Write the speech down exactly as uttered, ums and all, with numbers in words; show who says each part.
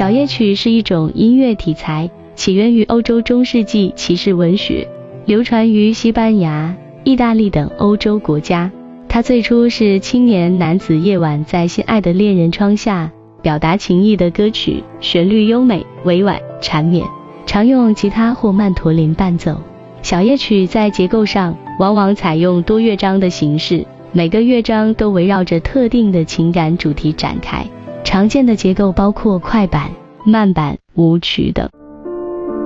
Speaker 1: 小夜曲是一种音乐题材，起源于欧洲中世纪骑士文学，流传于西班牙、意大利等欧洲国家。它最初是青年男子夜晚在心爱的恋人窗下表达情意的歌曲，旋律优美、委婉、缠绵，常用吉他或曼陀林伴奏。小夜曲在结构上往往采用多乐章的形式，每个乐章都围绕着特定的情感主题展开。常见的结构包括快板、慢板、舞曲等。